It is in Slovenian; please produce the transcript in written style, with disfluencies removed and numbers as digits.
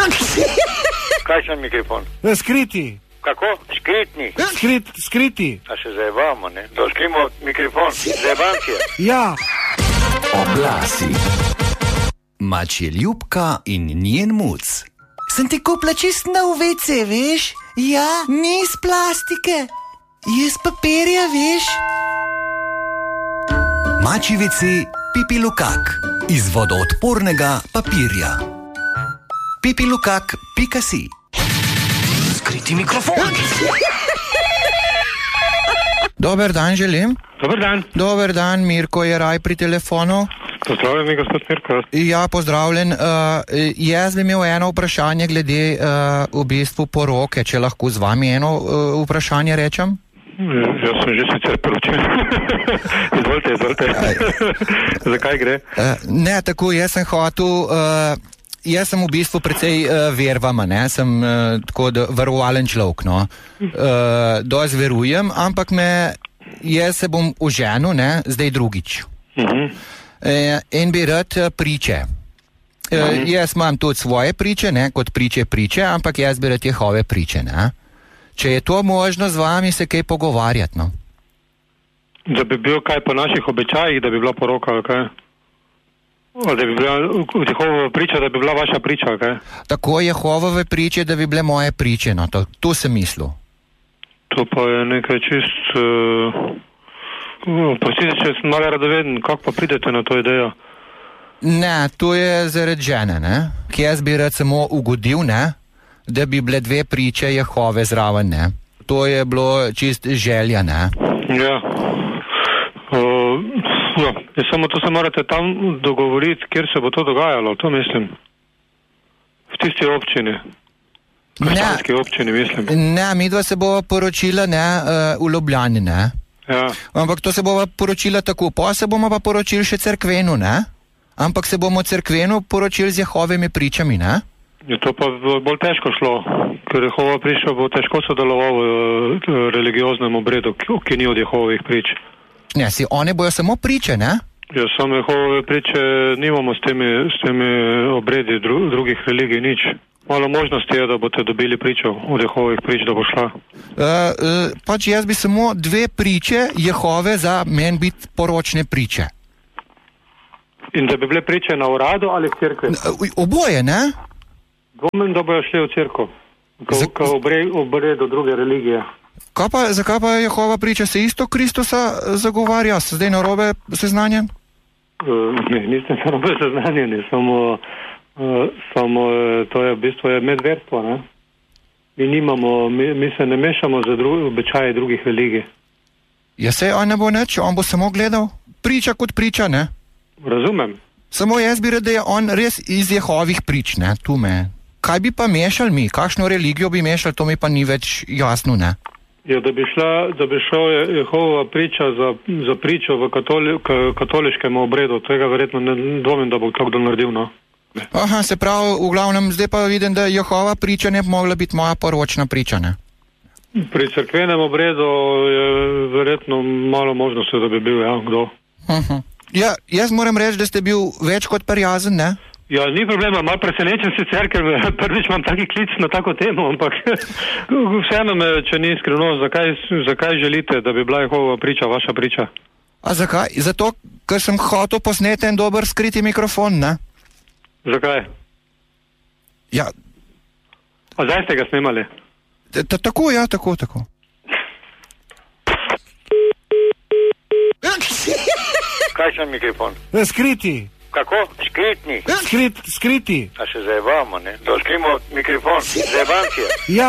Kaj sem mikrofon? Skriti. Kako? Skritni? Skriti. A se zajebamo, ne? Doskimo mikrofon. Zajebanke. Ja. Oglasi. Mačje Ljubka in njen muc. Sem ti kupila čist nov WC, veš? Ja, ni iz plastike. Je iz papirja, veš? Mačji WC Pipilukak. Iz vodoodpornega papirja. Pipilukak.si. Skriti mikrofon. Dober dan želim. Dober dan. Dober dan, Mirko je raj pri telefonu. Pozdravljen, gospod Mirko. Ja, pozdravljen. Jaz bi imel eno vprašanje glede v bistvu poroke, če lahko z vami eno vprašanje rečem. Jaz sem že sicer poročen. Izvolite. Zakaj gre? Ne, tako, jaz sem hotel... Jaz sem v bistvu precej vervama, ne, sem tako verovalen človek, no. Dosti verujem, ampak jaz se bom oženil, ne, zdaj drugič. In bi rad priče. Jaz imam tudi svoje priče, ne, kot priče, ampak jaz bi rad Jehove priče, ne. Če je to možno z vami se kaj pogovarjati, no. Da bi bil kaj po naših običajih, da bi bila poroka, ali kaj? Da bi bila Jehova priča, da bi bila vaša priča, kaj? Tako, Jehovove priče, da bi bile moje priče, no, to sem mislil. To pa je nekaj čist... Prosite, če sem malo radoveden, kako pa pridete na to idejo? Ne, to je zaradi žene, ne? Ki jaz bi rad samo ugodil, ne? Da bi bile dve priče Jehove zraven, ne? To je bilo čist želja, ne? Ja. Samo to se morate tam dogovoriti, kjer se bo to dogajalo, to mislim. V tisti občini. V krščanski občini, mislim. Ne, midva se bova poročila, ne, v Ljubljani, ne. Ja. Ampak to se bova poročila tako, pa se bomo pa poročili še cerkvenu, ne. Ampak se bomo cerkvenu poročili z Jehovimi pričami, ne. Je to pa bolj težko šlo, ker Jehova priča bo težko sodeloval v religioznem obredu, ki ni od Jehovih prič. Ne, si one bojo samo priče, ne? Ja, samo Jehove priče nimamo s temi obredi drugih religij nič. Malo možnosti je, da boste dobili pričo od Jehovih prič, da bo šla. Pač jaz bi samo dve priče Jehove za meni biti poročne priče. In da bi bile priče na uradu ali v cerkvi? Oboje, ne? Dvomim, da bojo šli v cerkev, ko obredu druge religije. Zakaj pa Jehova priča se isto Kristusa zagovarja? Se zdaj narobe seznanjen? Ne, nisem narobe seznanjen, samo to je v bistvu medverstvo, ne? Mi se ne mešamo za običaje drugih religij. Ja, sej on ne bo nič, on bo samo gledal priča kot priča, ne? Razumem. Samo jaz bi rekel, da je on res iz Jehovih prič, ne? Tu me. Kaj bi pa mešali mi? Kakšno religijo bi mešali? To mi pa ni več jasno, ne? Ja, da bi šel Jehova priča za pričo v katoliškem obredu, tega verjetno ne dvomim, da bo kdo naredil, no. Aha, se pravi, v glavnem, zdaj pa vidim, da Jehova priča ne bi mogla biti moja poročna priča, ne? Pri cerkvenem obredu je verjetno malo možnosti, da bi bil, ja, kdo. Ja, jaz moram reči, da ste bil več kot prijazen, ne? Ja, ni problema, malo presenečen sicer, ker prvič imam taki klic na tako temo, ampak vseeno me, če ni iskreno, zakaj želite, da bi bila Jehova priča, vaša priča? A zakaj? Zato, ker sem hotel posneti en dober skriti mikrofon, ne? Zakaj? Ja. A zdaj ste ga snemali? Tako, ja, tako. Kaj sem mikrofon? Skriti. Kako? Skritni? Skriti. A se zajebamo, ne? Doskimo mikrofon. Zajebanke. Ja.